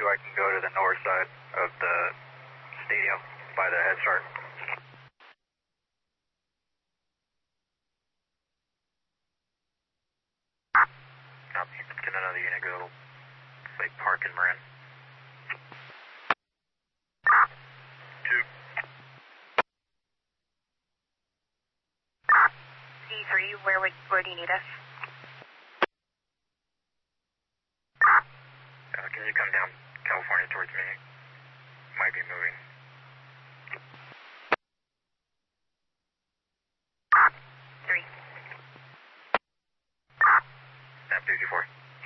I can go to the north side of the stadium by the Head Start. Copy. Can another unit go Lake Park and Marin? 2. D3, where do you need us? Can you come down California towards me? Might be moving. 3. Snap 2G4.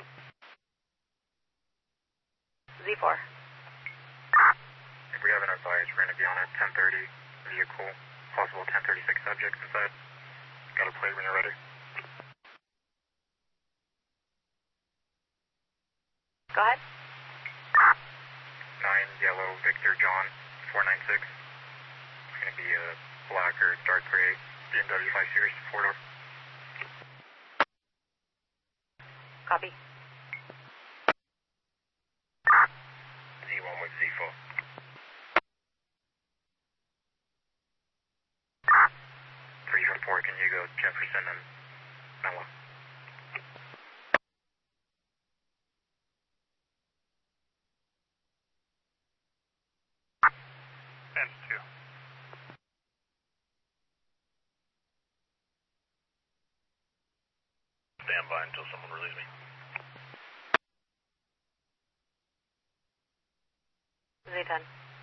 Z4. If we have an advice, we're going to be on a 1030 vehicle, possible 1036 subjects inside. Got a plate when you're ready. Go ahead. 9 Yellow Victor John 496. It's going to be a black or dark gray BMW 5 Series 4-door. Copy. Z1 with Z4. 3 from 4, can you go Jefferson and Menlo? And 2. Stand by until someone relieves me. Z10.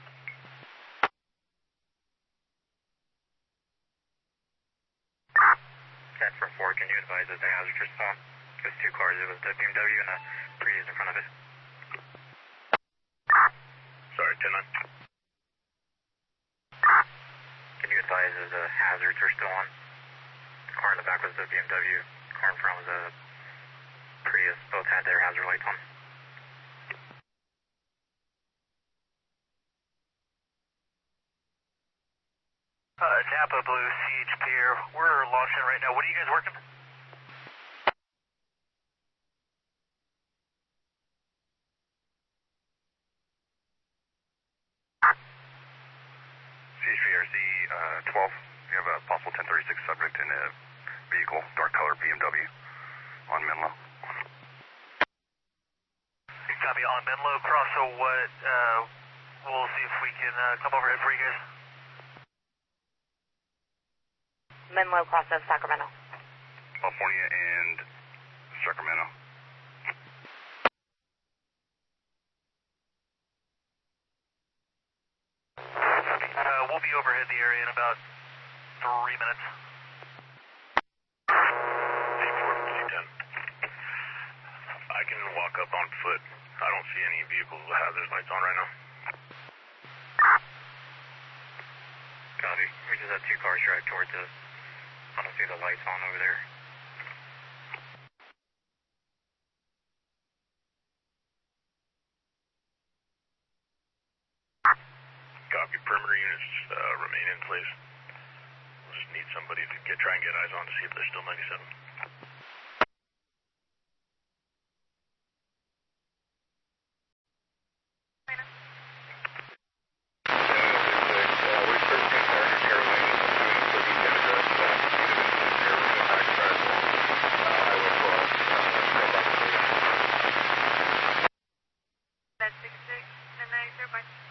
From 4, can you advise that the hazard just saw? There's 2 cars, it was the BMW and a Prius in front of it. Sorry, 10-9. Can you advise that the hazards are still on? The car in the back was the BMW, the car in front was a Prius, both had their hazard lights on. Napa Blue, CHP here. We're launching right now. What are you guys working? CHPRC 12, we have a possible 1036 subject in a vehicle, dark color BMW on Menlo. Copy on Menlo, cross, so what, we'll see if we can come overhead for you guys. Menlo cross of Sacramento. California and Sacramento. We'll be overhead the area in about 3 minutes. C10. I can walk up on foot. I don't see any vehicles with hazard lights on right now. Copy. We just had 2 cars drive towards us. I don't see the lights on over there. Copy. Perimeter units remain in place. We'll just need somebody to try and get eyes on to see if they're still 97. That's 66 and 9,